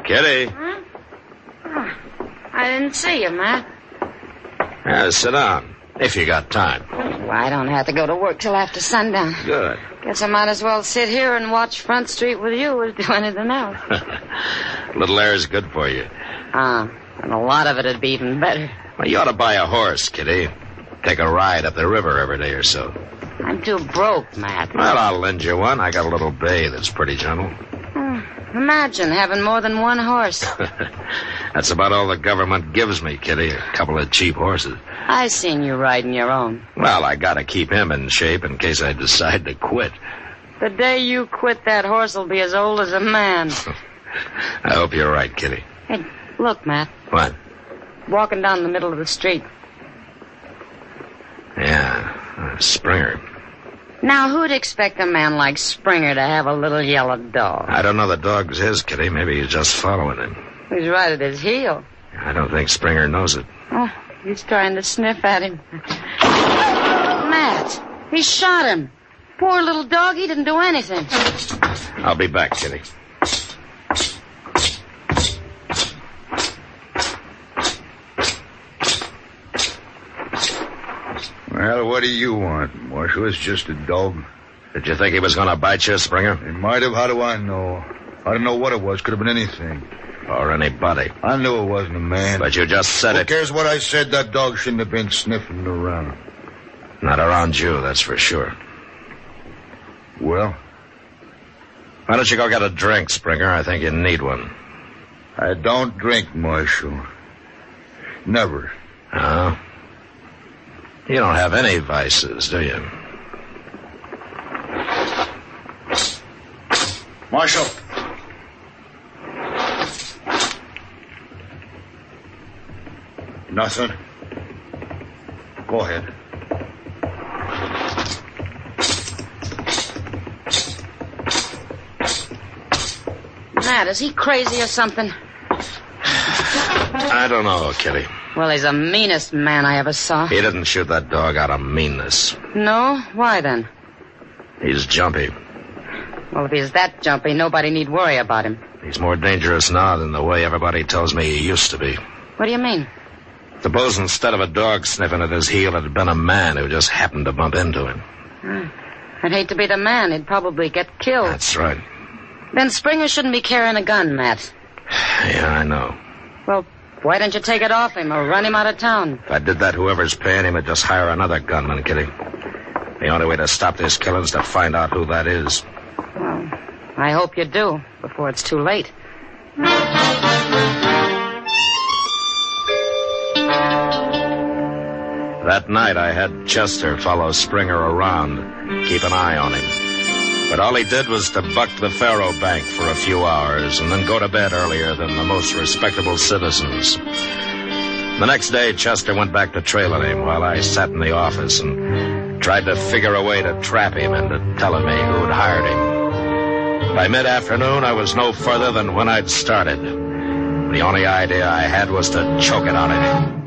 Kitty. Huh? Oh, I didn't see you, Matt. Sit down, if you got time. Well, I don't have to go to work till after sundown. Good. Guess I might as well sit here and watch Front Street with you as do anything else. Little air's good for you. And a lot of it'd be even better. Well, you ought to buy a horse, Kitty. Take a ride up the river every day or so. I'm too broke, Matt. Well, I'll lend you one. I got a little bay that's pretty gentle. Imagine having more than one horse. That's about all the government gives me, Kitty. A couple of cheap horses. I seen you riding your own. Well, I gotta keep him in shape in case I decide to quit. The day you quit, that horse will be as old as a man. I hope you're right, Kitty. Hey, look, Matt. What? Walking down the middle of the street. Yeah, Springer. Now, who'd expect a man like Springer to have a little yellow dog? I don't know the dog's his, Kitty. Maybe he's just following him. He's right at his heel. I don't think Springer knows it. Oh, he's trying to sniff at him. Matt, he shot him. Poor little dog, he didn't do anything. I'll be back, Kitty. Well, what do you want, Marshal? It's just a dog. Did you think he was going to bite you, Springer? He might have. How do I know? I don't know what it was. Could have been anything. Or anybody. I knew it wasn't a man. But you just said Who it. cares what I said? That dog shouldn't have been sniffing around. Not around you, that's for sure. Well? Why don't you go get a drink, Springer? I think you need one. I don't drink, Marshal. Never. Oh? You don't have any vices, do you? Marshal. Nothing. Go ahead. Matt, is he crazy or something? I don't know, Kitty. Well, he's the meanest man I ever saw. He didn't shoot that dog out of meanness. No? Why then? He's jumpy. Well, if he's that jumpy, nobody need worry about him. He's more dangerous now than the way everybody tells me he used to be. What do you mean? Suppose instead of a dog sniffing at his heel, it had been a man who just happened to bump into him. I'd hate to be the man. He'd probably get killed. That's right. Then Springer shouldn't be carrying a gun, Matt. Yeah, I know. Well, why don't you take it off him or run him out of town? If I did that, whoever's paying him would just hire another gunman, Kitty. The only way to stop this killing is to find out who that is. Well, I hope you do, before it's too late. That night, I had Chester follow Springer around, keep an eye on him. But all he did was to buck the faro bank for a few hours and then go to bed earlier than the most respectable citizens. The next day, Chester went back to trailing him while I sat in the office and tried to figure a way to trap him into telling me who'd hired him. By mid-afternoon, I was no further than when I'd started. The only idea I had was to choke it out of him.